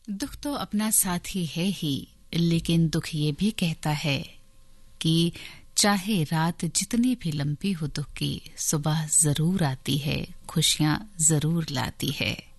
दुख तो अपना साथी है ही, लेकिन दुख ये भी कहता है कि चाहे रात जितनी भी लंबी हो दुख की, सुबह जरूर आती है, खुशियां जरूर लाती है।